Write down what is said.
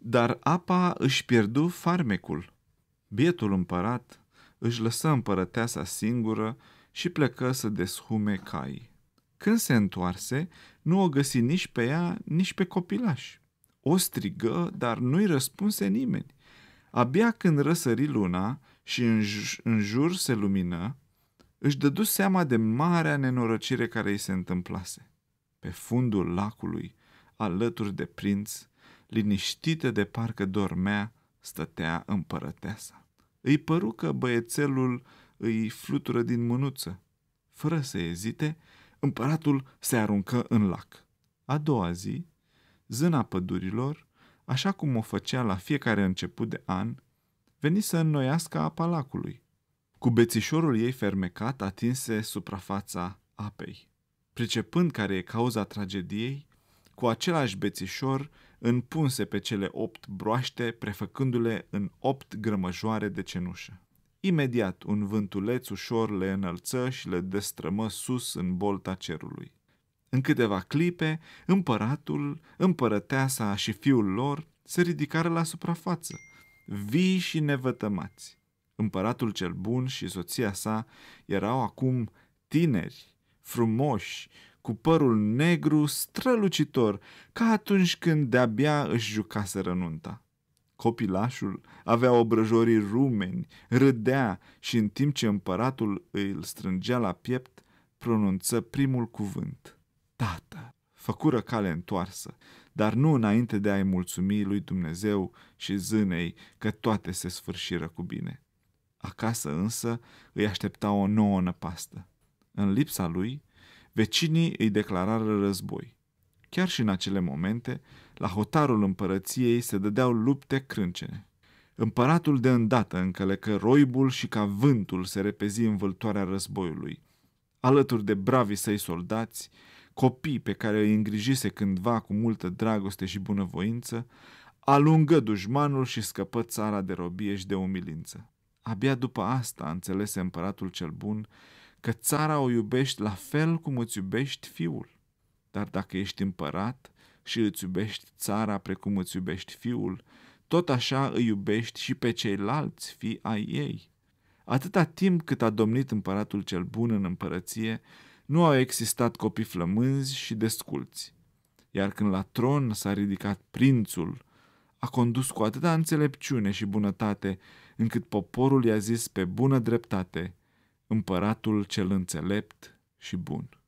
Dar apa își pierdu farmecul. Bietul împărat își lăsă împărăteasa singură și plecă să deshume caii. Când se întoarse, nu o găsi nici pe ea, nici pe copilaș. O strigă, dar nu-i răspunse nimeni. Abia când răsări luna și în jur se lumină, își dădu seama de marea nenorocire care îi se întâmplase. Pe fundul lacului, alături de prinț, liniștită de parcă dormea, stătea împărăteasa. Îi păru că băiețelul îi flutură din mânuță. Fără să ezite, împăratul se aruncă în lac. A doua zi, zâna pădurilor, așa cum o făcea la fiecare început de an, veni să înnoiască apa lacului. Cu bețișorul ei fermecat atinse suprafața apei. Pricepând care e cauza tragediei, cu același bețișor înpunse pe cele 8 broaște, prefăcându-le în 8 grămăjoare de cenușă. Imediat un vântuleț ușor le înălță și le destrămă sus în bolta cerului. În câteva clipe, împăratul, împărăteasa și fiul lor se ridicară la suprafață, vii și nevătămați. Împăratul cel bun și soția sa erau acum tineri, frumoși, cu părul negru strălucitor, ca atunci când de-abia își jucaseră nunta. Copilașul avea obrăjorii rumeni, râdea și în timp ce împăratul îl strângea la piept, pronunță primul cuvânt. Tată! Făcură cale întoarsă, dar nu înainte de a-i mulțumi lui Dumnezeu și zânei că toate se sfârșiră cu bine. Acasă însă îi aștepta o nouă năpastă. În lipsa lui, vecinii îi declarară război. Chiar și în acele momente, la hotarul împărăției se dădeau lupte crâncene. Împăratul de îndată încălecă roibul și ca vântul se repezi în vâltoarea războiului. Alături de bravii săi soldați, copii pe care îi îngrijise cândva cu multă dragoste și bunăvoință, alungă dușmanul și scăpă țara de robie și de umilință. Abia după asta înțelese împăratul cel bun că țara o iubești la fel cum îți iubești fiul. Dar dacă ești împărat și îți iubești țara precum îți iubești fiul, tot așa îi iubești și pe ceilalți fii ai ei. Atâta timp cât a domnit împăratul cel bun în împărăție, nu au existat copii flămânzi și desculți. Iar când la tron s-a ridicat prințul, a condus cu atâta înțelepciune și bunătate, încât poporul i-a zis pe bună dreptate, împăratul cel înțelept și bun.